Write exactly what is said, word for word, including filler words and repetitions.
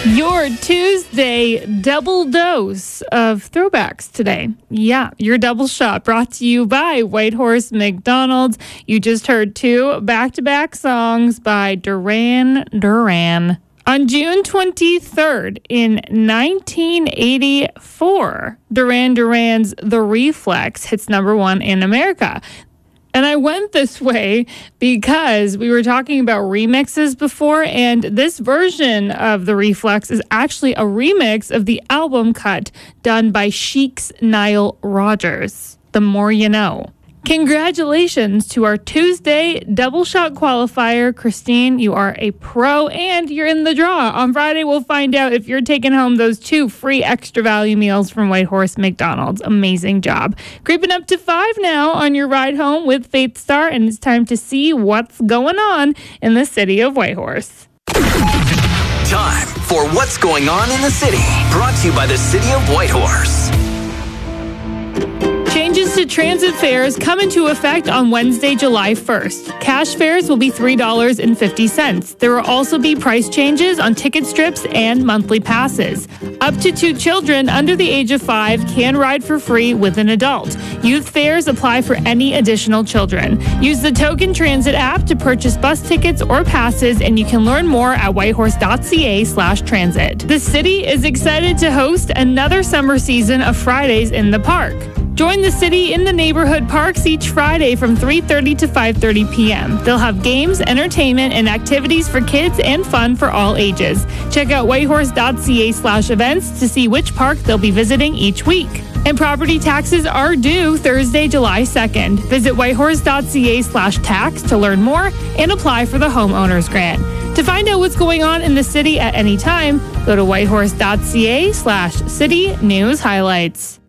Your Tuesday double dose of throwbacks today. Yeah, your double shot brought to you by Whitehorse McDonald's. You just heard two back-to-back songs by Duran Duran. On June twenty-third in nineteen eighty-four, Duran Duran's The Reflex hits number one in America. And I went this way because we were talking about remixes before, and this version of The Reflex is actually a remix of the album cut done by Chic's Nile Rodgers. The more you know. Congratulations to our Tuesday double shot qualifier. Christine, you are a pro and you're in the draw. On Friday, we'll find out if you're taking home those two free extra value meals from Whitehorse McDonald's. Amazing job. Creeping up to five now on your ride home with Faith Star, and it's time to see what's going on in the city of Whitehorse. Time for What's Going On in the City, brought to you by the City of Whitehorse. Changes to transit fares come into effect on Wednesday, July first. Cash fares will be three dollars and fifty cents. There will also be price changes on ticket strips and monthly passes. Up to two children under the age of five can ride for free with an adult. Youth fares apply for any additional children. Use the Token Transit app to purchase bus tickets or passes, and you can learn more at whitehorse.ca slash transit. The city is excited to host another summer season of Fridays in the Park. Join the city in the neighborhood parks each Friday from three thirty to five thirty p.m. They'll have games, entertainment, and activities for kids and fun for all ages. Check out whitehorse.ca slash events to see which park they'll be visiting each week. And property taxes are due Thursday, July second. Visit whitehorse.ca slash tax to learn more and apply for the homeowner's grant. To find out what's going on in the city at any time, go to whitehorse.ca slash city news highlights.